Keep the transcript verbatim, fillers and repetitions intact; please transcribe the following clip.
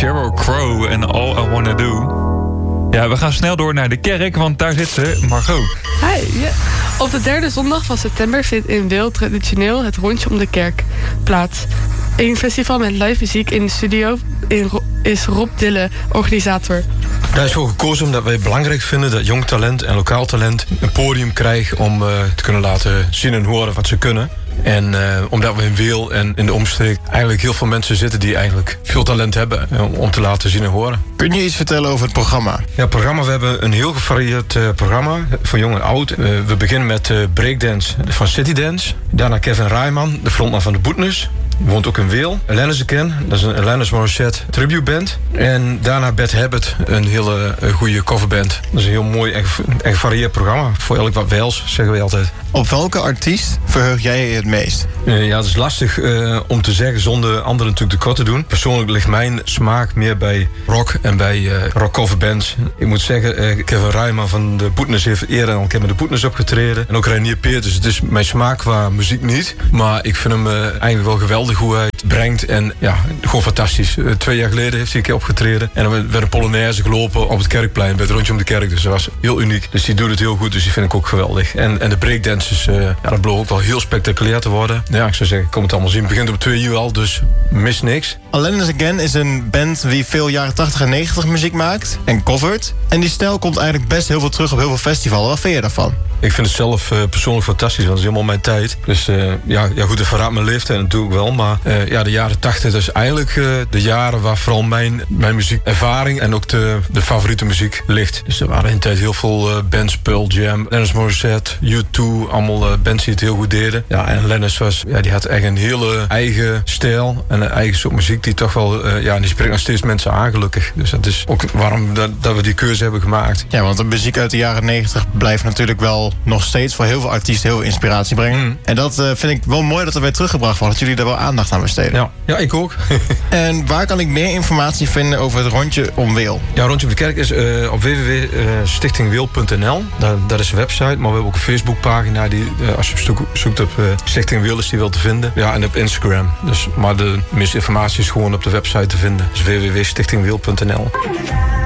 Sheryl Crow en All I Wanna Do. Ja, we gaan snel door naar de kerk, want daar zit ze, Margot. Hi, ja. Op de derde zondag van september vindt in Wehl traditioneel het Rondje om de Kerk plaats. Een festival met live muziek in de studio is Rob Dille organisator. Daar is voor gekozen omdat wij het belangrijk vinden dat jong talent en lokaal talent een podium krijgt om uh, te kunnen laten zien en horen wat ze kunnen. En uh, omdat we in Wehl en in de omstreek eigenlijk heel veel mensen zitten die eigenlijk veel talent hebben uh, om te laten zien en horen. Kun je iets vertellen over het programma? Ja, het programma, we hebben een heel gevarieerd uh, programma voor jong en oud. Uh, we beginnen met uh, breakdance van Citydance. Daarna Kevin Rijman, de frontman van de Boetnes. Die woont ook in Wehl. Alanis Again, dat is een Alanis Morissette tribute band. En daarna Bad Habit, een hele uh, goede coverband. Dat is een heel mooi en gevarieerd programma. Voor elk wat Wels, zeggen wij altijd. Op welke artiest verheug jij je het meest? Uh, ja, het is lastig uh, om te zeggen zonder anderen natuurlijk tekort te doen. Persoonlijk ligt mijn smaak meer bij rock en bij uh, rock coverbands. Ik moet zeggen, uh, Kevin Rijman van de Boetnes heeft eerder al een keer met de Boetnes opgetreden. En ook Reinier Peert, dus het is mijn smaak qua muziek niet. Maar ik vind hem uh, eigenlijk wel geweldig hoe hij het brengt. En ja, gewoon fantastisch. Uh, twee jaar geleden heeft hij een keer opgetreden. En dan werd een Polonaise gelopen op het Kerkplein bij het Rondje om de Kerk. Dus dat was heel uniek. Dus die doet het heel goed, dus die vind ik ook geweldig. En, en de breakdances, uh, ja, dat belooft ook wel heel spectaculair te worden. Ja, ik zou zeggen, kom het allemaal zien. Het begint op twee uur al, dus mis niks. Alanis Again is een band die veel jaren tachtig en negentig muziek maakt en covert. En die stijl komt eigenlijk best heel veel terug op heel veel festivals. Wat vind je daarvan? Ik vind het zelf uh, persoonlijk fantastisch, want het is helemaal mijn tijd. Dus uh, ja, ja, goed, het verraadt mijn leeftijd natuurlijk wel. Maar uh, ja, de jaren tachtig, dat is eigenlijk uh, de jaren waar vooral mijn, mijn muziekervaring en ook de, de favoriete muziek ligt. Dus er waren in de tijd heel veel uh, bands, Pearl Jam, Alanis Morissette, U twee, allemaal uh, bands die het heel goed deden. Ja, en Alanis was, ja, die had echt een hele eigen stijl en een eigen soort muziek die toch wel, uh, ja, die spreekt nog steeds mensen aan, gelukkig. Dus dat is ook waarom dat, dat we die keuze hebben gemaakt. Ja, want de muziek uit de jaren negentig blijft natuurlijk wel nog steeds voor heel veel artiesten heel veel inspiratie brengen. Mm. En dat uh, vind ik wel mooi dat er weer teruggebracht wordt, dat jullie daar wel aandacht aan besteden. Ja, ja, ik ook. En waar kan ik meer informatie vinden over het Rondje om Wehl? Ja, Rondje om de Kerk is uh, op w w w punt stichting wehl punt n l. Dat, dat is een website, maar we hebben ook een Facebookpagina die, uh, als je zoekt op uh, Stichting Wehl, is die wel te vinden. Ja, en op Instagram. Dus, maar de meeste informatie is gewoon op de website te vinden. Dus w w w punt stichting wehl punt n l.